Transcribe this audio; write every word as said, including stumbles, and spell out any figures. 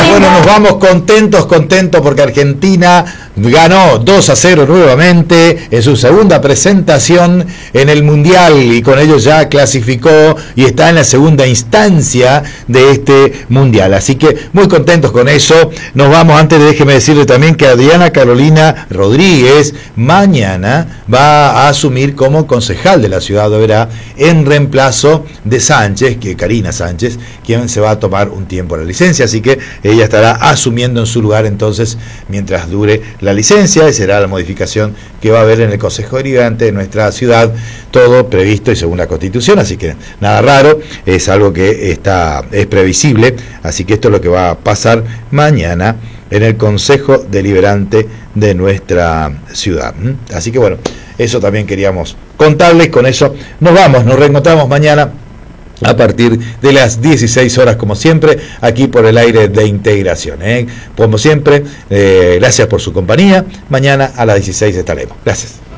Bueno, nos vamos contentos, contentos porque Argentina ganó dos a cero nuevamente en su segunda presentación en el Mundial y con ello ya clasificó y está en la segunda instancia de este Mundial. Así que muy contentos con eso. Nos vamos, antes déjeme decirle también que Adriana Carolina Rodríguez mañana va a asumir como concejal de la ciudad de Oberá en reemplazo de Sánchez, que Karina Sánchez, quien se va a tomar un tiempo la licencia, así que ella estará asumiendo en su lugar entonces mientras dure la licencia, y será la modificación que va a haber en el Consejo Deliberante de nuestra ciudad, todo previsto y según la Constitución, así que nada raro, es algo que está es previsible, así que esto es lo que va a pasar mañana en el Consejo Deliberante de nuestra ciudad. Así que bueno, eso también queríamos contarles. Con eso nos vamos, nos reencontramos mañana a partir de las dieciséis horas, como siempre, aquí por el aire de Integración. ¿eh? Como siempre, eh, gracias por su compañía. Mañana a las dieciséis estaremos. Gracias.